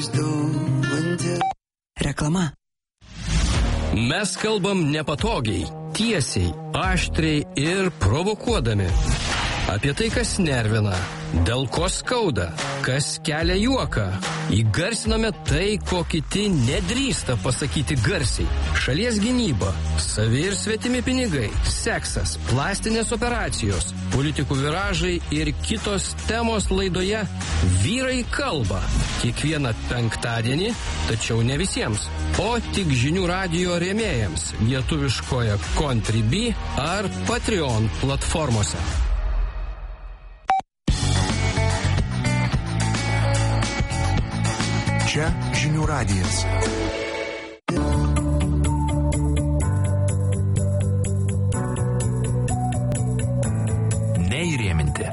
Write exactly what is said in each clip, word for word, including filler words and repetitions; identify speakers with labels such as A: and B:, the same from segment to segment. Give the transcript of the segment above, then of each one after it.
A: Reklama.
B: Mes kalbam nepatogiai, tiesiai, aštriai ir provokuodami. Apie tai, kas nervina, dėl ko skauda, kas kelia juoką. Įgarsiname tai, ko kiti nedrįsta pasakyti garsiai. Šalies gynyba, savi ir svetimi pinigai, seksas, plastinės operacijos, politikų viražai ir kitos temos laidoje Vyrai kalba. Kiekvieną penktadienį, tačiau ne visiems, o tik žinių radijo rėmėjams lietuviškoje Contribui ar Patreon platformose.
C: Čia žinių radijas. Neįrėminti.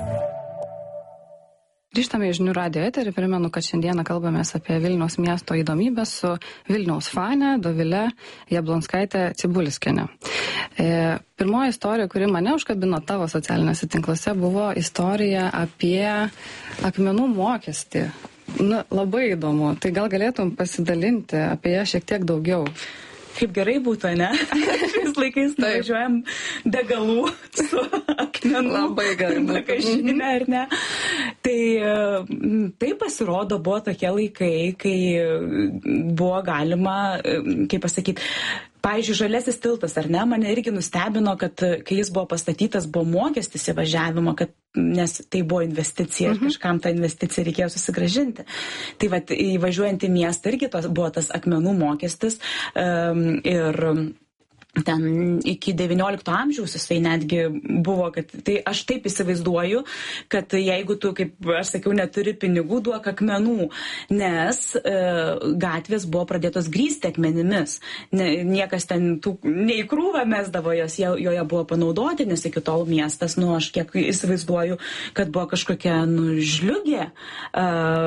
D: Grįžtame į žinių radijo eterį. Primenu, kad šiandieną kalbamės apie Vilniaus miesto įdomybės su Vilniaus fane Dovile Jablonskaite Cibuliskiene. E, pirmoji istorija, kuri mane užkabino tavo socialinėse tinkluose, buvo istorija apie akmenų mokestį. Na, labai įdomu. Tai gal galėtum pasidalinti apie ją šiek tiek daugiau?
E: Kaip gerai būtų, ne? Šiais laikais nuvažiuojam degalų su akmenų.
D: Labai gerai būtų.
E: Kažinė, ar ne? Tai, tai pasirodo, buvo tokie laikai, kai buvo galima, kaip pasakyti, pavyzdžiui, Žaliasis tiltas, ar ne, mane irgi nustebino, kad kai jis buvo pastatytas, buvo mokestis įvažiavimo, kad, nes tai buvo investicija ir kažkam tą investiciją reikėjo susigrąžinti. Tai vat, įvažiuojant į miestą irgi tos, buvo tas akmenų mokestis um, ir ten iki devyniolikto amžiaus jisai netgi buvo, kad tai aš taip įsivaizduoju, kad jeigu tu, kaip aš sakiau, neturi pinigų, duok akmenų, nes e, gatvės buvo pradėtos grįsti akmenimis. Ne, niekas ten tų neįkrūvą mesdavo jos, joje buvo panaudoti, nes iki tol miestas, nu aš kiek įsivaizduoju, kad buvo kažkokia nužliugė, e,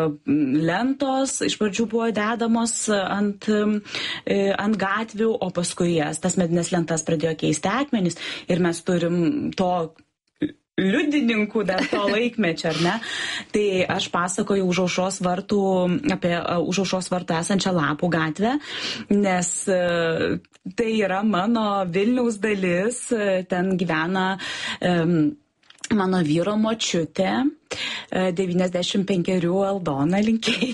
E: lentos iš pradžių buvo dedamos ant, e, ant gatvių, o paskui jas tas medinės lentas pradėjo keisti akmenys ir mes turim to liudininkų dar to laikmečio, ar ne? Tai aš pasakoju už aušros vartų, apie už aušros vartų esančią Lapų gatvę, nes tai yra mano Vilniaus dalis, ten gyvena um, mano vyro močiutė, devyniasdešimt penkerių Aldona,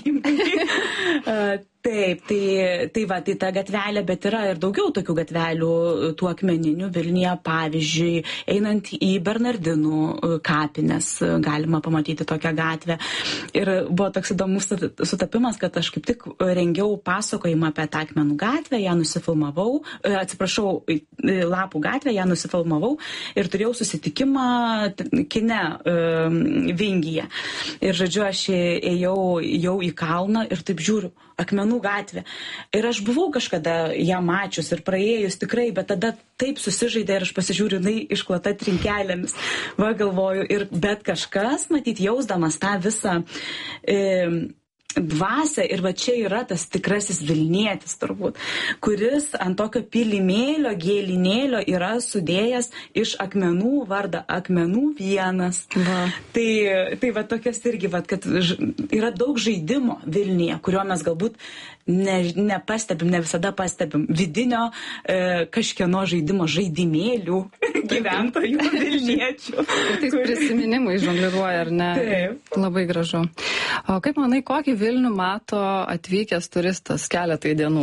E: linkėjimai. Taip, tai, tai va, tai ta gatvelė, bet yra ir daugiau tokių gatvelių, tų akmeninių Vilniuje, pavyzdžiui, einant į Bernardinų kapines, galima pamatyti tokią gatvę. Ir buvo toks įdomus sutapimas, kad aš kaip tik rengiau pasakojimą apie tą akmenų gatvę, ją nusifilmavau, atsiprašau, Lapų gatvę, ją nusifilmavau ir turėjau susitikimą kine Vingyje. Ir, žodžiu, aš ėjau jau į kalną ir taip žiūriu, akmenų gatvė. Ir aš buvau kažkada ją mačius ir praėjus tikrai, bet tada taip susižaidė ir aš pasižiūriu, jinai išklota trinkelėmis. Va, galvoju, ir bet kažkas, matyt, jausdamas tą visą e, dvasią, ir va čia yra tas tikrasis Vilnietis turbūt, kuris ant tokio pilimėlio, gėlinėlio yra sudėjęs iš akmenų vardą akmenų vienas. Va. Tai, tai va tokias irgi, va, kad yra daug žaidimo Vilniuje, kurio mes galbūt ne, nepastebim, ne visada pastebim. Vidinio e, kažkieno žaidimo žaidimėlių gyventojų Vilniečių.
D: Tai prisiminimai žongliruoja, ar ne?
E: Taip.
D: Labai gražu. O kaip manai, kokį Vilnių mato atvykęs turistas keletai dienų?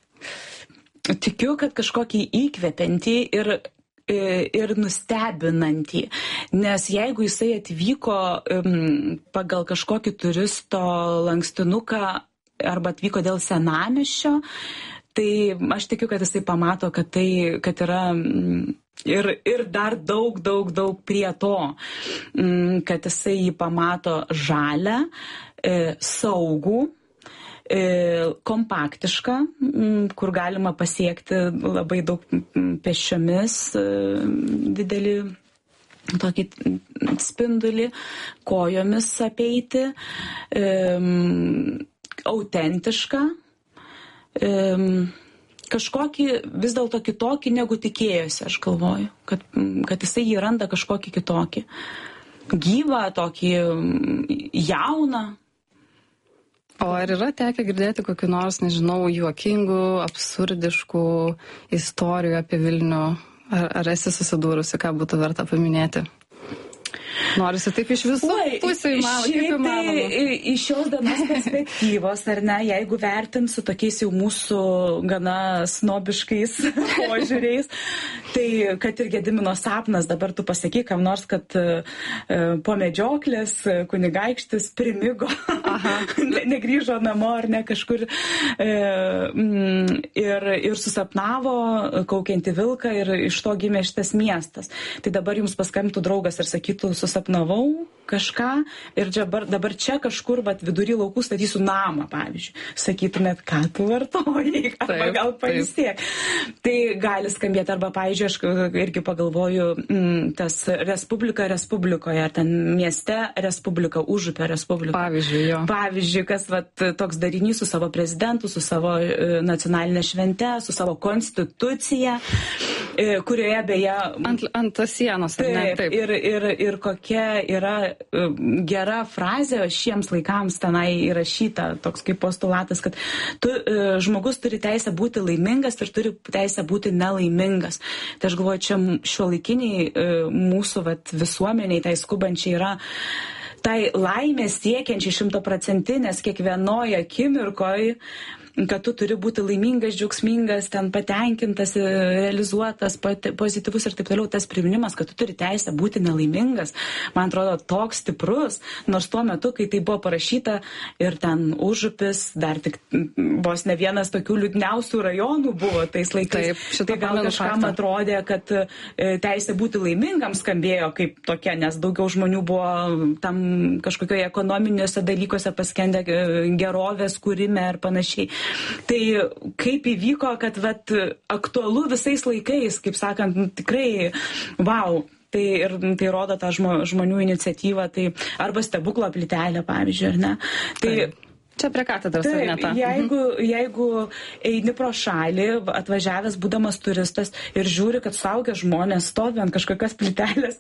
E: Tikiu, kad kažkokį įkvepiantį ir ir nustebinantį, nes jeigu jisai atvyko um, pagal kažkokį turisto lankstinuką arba atvyko dėl senamiesčio, tai aš tikiu, kad jisai pamato, kad tai, kad yra ir, ir dar daug, daug, daug prie to, um, kad jisai jį pamato žalią, e, saugų, kompaktišką, kur galima pasiekti labai daug pėsčiomis, didelį tokį spindulį, kojomis apeiti, autentišką, kažkokį vis dėlto kitokį negu tikėjosi, aš galvoju, kad, kad jisai jį randa kažkokį kitokį. Gyvą, tokį jauną.
D: O ar yra tekę girdėti kokiu nors, nežinau, juokingų, absurdiškų istorijų apie Vilnių? Ar, ar esi susidūrusi, ką būtų verta paminėti? Norisi taip iš visų pusių įmanoma, kaip įmanoma.
E: Tai iš šios dienos perspektyvos, ar ne, jeigu vertim su tokiais jau mūsų gana snobiškais požiūriais, tai kad ir Gedimino sapnas, dabar tu pasakyk, kam nors, kad e, po medžioklės kunigaikštis primigo, ne, negrįžo namo ar ne kažkur e, ir, ir susapnavo kaukiantį vilką ir iš to gimė šitas miestas. Tai dabar jums paskambintų draugas ir sakytų, susapnavau kažką ir dabar, dabar čia kažkur vat, vidury laukų statysiu namą, pavyzdžiui. Sakytumėt, ką tu vartojai, arba taip, gal pailsėk. Tai gali skambėti, arba, pavyzdžiui, aš irgi pagalvoju, m, tas Respublika Respublikoje, ar ten mieste Respublika, Užupio Respublika.
D: Pavyzdžiui, jo.
E: Pavyzdžiui, kas vat, toks darinys su savo prezidentu, su savo e, nacionalinė švente, su savo konstitucija, e, kurioje beje...
D: Ant, ant sienos,
E: taip,
D: ne? Taip.
E: Ir, ir, ir kokia yra gera frazė šiems laikams tenai įrašyta, toks kaip postulatas, kad tu, žmogus turi teisę būti laimingas ir turi teisę būti nelaimingas. Tai aš galvoju, čia šiuolaikiniai mūsų vat, visuomeniai, tai skubančiai yra tai laimės siekiančiai šimtaprocentinės kiekvienoje akimirkoje, kad tu turi būti laimingas, džiaugsmingas, ten patenkintas, realizuotas, pozityvus ir taip toliau. Tas priminimas, kad tu turi teisę būti nelaimingas, man atrodo toks stiprus, nors tuo metu, kai tai buvo parašyta ir ten Užupis, dar tik vos ne vienas tokių liūdniausių rajonų buvo tais laikais.
D: Taip,
E: tai gal kažkam faktą. Atrodė, kad teisė būti laimingam skambėjo kaip tokia, nes daugiau žmonių buvo tam kažkokioje ekonominiuose dalykuose paskendę gerovės kūrime ir panašiai. Tai kaip įvyko, kad vat, aktualu visais laikais, kaip sakant, tikrai, wow, tai ir tai rodo tą žmonių iniciatyvą, tai arba stebuklo plytelė, pavyzdžiui, ar ne? Tai,
D: čia prie katedros, ar ne ta?
E: Jeigu, jeigu eini pro šalį, atvažiavęs, būdamas turistas ir žiūri, kad suaugę žmonės stovi ant kažkokios plytelės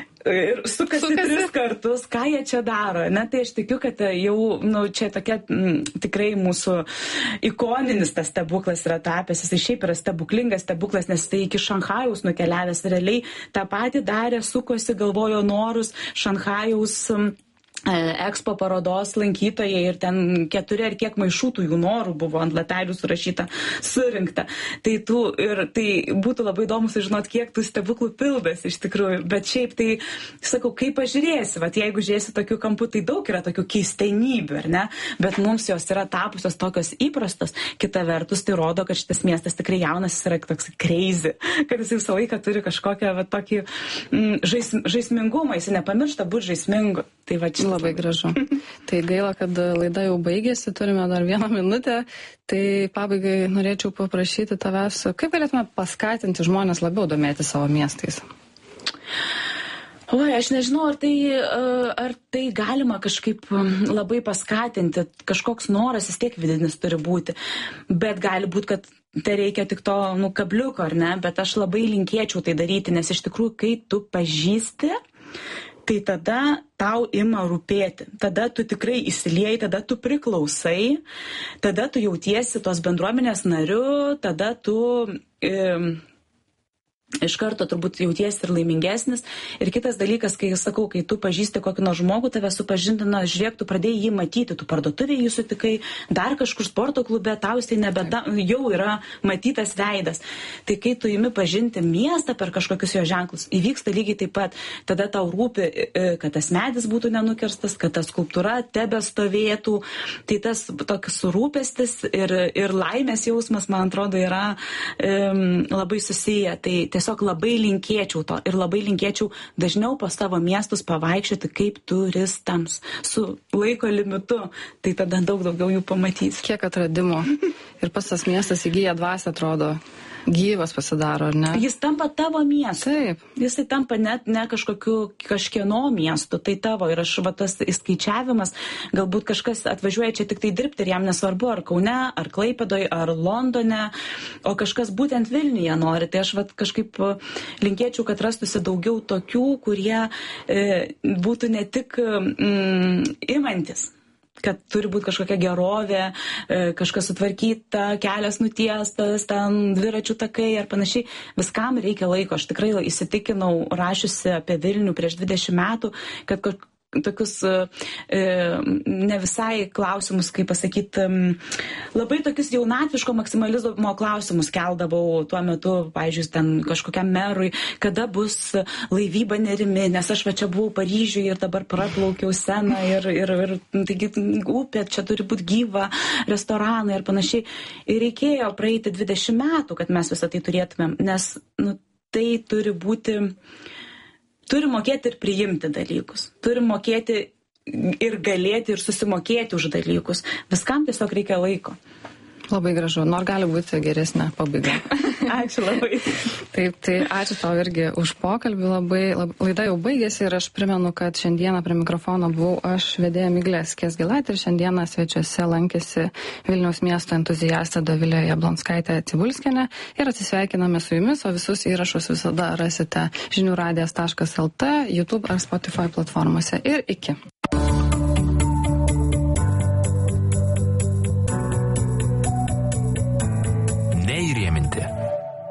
E: ir sukasi, sukasi tris kartus, ką jie čia daro. Na, tai aš tikiu, kad jau, nu, čia tokia m, tikrai mūsų ikoninis tas stebuklas yra tapęs. Jis šiaip yra stebuklingas stebuklas, nes tai iki Šanchajaus nukeliavęs realiai tą patį darė, sukosi, galvojo norus Šanchajaus Expo parodos lankytojai ir ten keturi ar kiek maišų tų jų norų buvo ant lapelių surašyta, surinkta. Tai, tų, ir, tai būtų labai įdomu sužinoti, kiek tų stebuklų pildas iš tikrųjų. Bet šiaip tai, sakau, kaip pažiūrėsi, vat, jeigu žiūrėsi tokių kampų, tai daug yra tokių keistenybių, ar ne? Bet mums jos yra tapusios tokios įprastos. Kita vertus, tai rodo, kad šitas miestas tikrai jaunas, jis yra toks crazy, kad jis visą laiką turi kažkokią vat, tokį mm, žais, žaismingumą, jis nepamiršta būti žaismingu. Tai va, čia
D: labai gražu. Tai gaila, kad laida jau baigėsi, turime dar vieną minutę. Tai pabaigai norėčiau paprašyti tavęs, kaip galėtume paskatinti žmonės labiau domėti savo miestais?
E: O, aš nežinau, ar tai, ar tai galima kažkaip labai paskatinti. Kažkoks noras vis tiek vidinis turi būti. Bet gali būti, kad tai reikia tik to nu, kabliuko, ar ne? Bet aš labai linkėčiau tai daryti, nes iš tikrųjų, kai tu pažįsti, tai tada tau ima rūpėti. Tada tu tikrai įsilieji, tada tu priklausai, tada tu jautiesi tos bendruomenės nariu, tada tu... E, iš karto turbūt jautiesi ir laimingesnis. Ir kitas dalykas, kai sakau, kai tu pažįsti kokį nors žmogų, tave supažindina, žiūrėk, tu pradėjai jį matyti, tu parduotuvėje jį sutikai, dar kažkur sporto klube, tau jis tai nebeda, jau yra matytas veidas. Tai kai tu imi pažinti miestą per kažkokius jo ženklus, įvyksta lygiai taip pat. Tada tau rūpi, kad tas medis būtų nenukirstas, kad ta skulptūra tebestovėtų. Tai tas toks rūpestis ir, ir laimės jausmas, man atrodo, yra um, labai susiję. Tai tiesiog labai linkėčiau to ir labai linkėčiau dažniau po savo miestus pavaikščioti kaip turistams su laiko limitu. Tai tada daug daugiau jų pamatys.
D: Kiek atradimo. Ir pas tas miestas įgyja dvasią, atrodo. Gyvas pasidaro, ar ne?
E: Jis tampa tavo miestu.
D: Taip.
E: Jisai tampa net ne kažkokiu kažkieno miestu, tai tavo. Ir aš va tas įskaičiavimas, galbūt kažkas atvažiuoja čia tik tai dirbti ir jam nesvarbu ar Kaune, ar Klaipėdoje, ar Londone, o kažkas būtent Vilniuje nori. Tai aš va kažkaip linkėčiau, kad rastųsi daugiau tokių, kurie e, būtų ne tik mm, imantis kad turi būti kažkokia gerovė, kažkas sutvarkyta, kelias nutiestas, ten dviračių takai ar panašiai. Viskam reikia laiko. Aš tikrai įsitikinau, rašiusi apie Vilnių prieš dvidešimt metų, kad tokius e, ne visai klausimus, kaip pasakyti, labai tokius jaunatviško maksimalizmo klausimus keldavau tuo metu, pavyzdžiui, ten kažkokiam merui, kada bus laivyba Nerimi, nes aš va čia buvau Paryžiuje ir dabar praplaukiau Seną ir, ir, ir taigi upė, čia turi būti gyva, restoranai ir panašiai. Ir reikėjo praeiti dvidešimt metų, kad mes visą tai turėtumėm, nes nu, tai turi būti... Turi mokėti ir priimti dalykus. Turi mokėti ir galėti ir susimokėti už dalykus. Viskam tiesiog reikia laiko.
D: Labai gražu. Nor gali būti geresnė pabaiga.
E: Ačiū labai.
D: Taip, tai ačiū tau irgi už pokalbį. Labai, labai, laida jau baigėsi ir aš primenu, kad šiandieną prie mikrofono buvau aš vedėja Miglė Skiesgilaitė ir šiandieną svečiuose lankėsi Vilniaus miesto entuziastė Dovilė Jablonskaitė Cibulskienė ir atsisveikiname su jumis, o visus įrašus visada rasite žinių radijas taškas el tė, YouTube ar Spotify platformose. Ir iki.